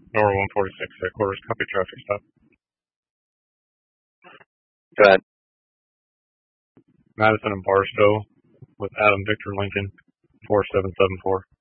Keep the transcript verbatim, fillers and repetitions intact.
Nora one forty-six headquarters, copy traffic stop. Go ahead. Madison and Barstow with Adam Victor Lincoln, four seven seven four.